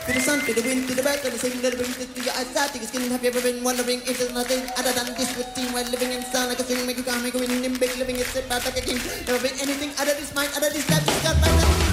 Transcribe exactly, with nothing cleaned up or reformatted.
To the sun, to the wind, to the bird, to the same little brings it to your eyesight. To your skin, have you ever been wondering if there's nothing other than this routine while living in sound like a string, make you calm, make you win, in big living, it's about like a king. Never been anything other this mind, other this life, just got by nothing.